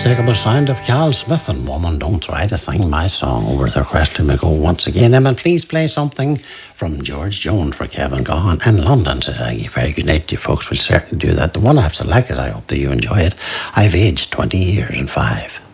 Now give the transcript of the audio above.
unmistakable sound of Cal Smith and Woman Don't Try to Sing My Song over the question we go once again. And please play something from George Jones for Kevin Gahan in London today. Very good night to you folks. We'll certainly do that. The one I've selected, I hope that you enjoy it. I've aged 20 years and 5.